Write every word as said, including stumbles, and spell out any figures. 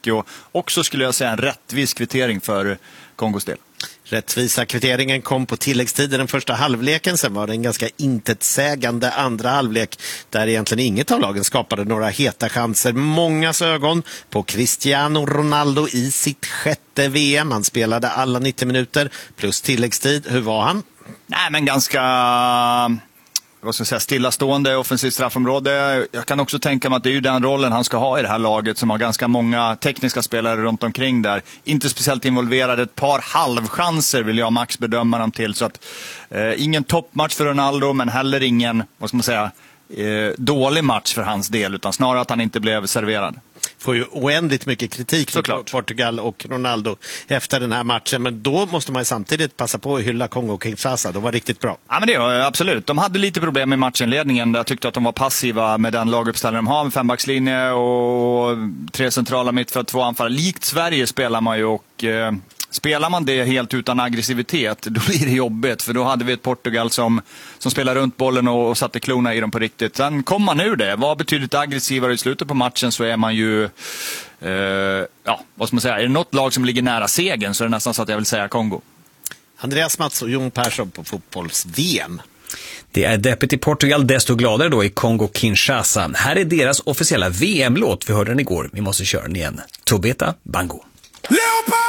mycket och också skulle jag säga en rättvis kvittering för Kongos del. Rättvisa kvitteringen kom på tilläggstid i den första halvleken. Sen var det en ganska intetsägande andra halvlek där egentligen inget av lagen skapade några heta chanser. Mångas ögon på Cristiano Ronaldo i sitt sjätte V M. Han spelade alla nittio minuter plus tilläggstid. Hur var han? Nej, men ganska... vad ska jag säga, stillastående offensivt straffområde. Jag kan också tänka mig att det är ju den rollen han ska ha i det här laget som har ganska många tekniska spelare runt omkring där. Inte speciellt involverade, ett par halvchanser vill jag max bedöma dem till. Så att eh, ingen toppmatch för Ronaldo, men heller ingen, vad ska man säga, eh, dålig match för hans del, utan snarare att han inte blev serverad. Får ju oändligt mycket kritik för Portugal och Ronaldo efter den här matchen. Men då måste man ju samtidigt passa på att hylla Kongo och Kinshasa. De var riktigt bra. Ja, men det är absolut. De hade lite problem med matchenledningen. Jag tyckte att de var passiva med den laguppställningen de har. Med fembackslinje och tre centrala mitt för två anfallare. Likt Sverige spelar man ju och... Eh, spelar man det helt utan aggressivitet, då blir det jobbigt. För då hade vi ett Portugal som, som spelade runt bollen och, och satte klorna i dem på riktigt. Sen kom man ur det. Var betydligt aggressivare i slutet på matchen, så är man ju... Eh, ja, vad ska man säga? Är det något lag som ligger nära segern, så är det nästan så att jag vill säga Kongo. Andreas Mats och Jon Persson på fotbolls-V M. Det är deppigt i Portugal, desto gladare då i Kongo-Kinshasa. Här är deras officiella V M-låt. Vi hörde den igår. Vi måste köra den igen. Tobeta Bango. Leopard!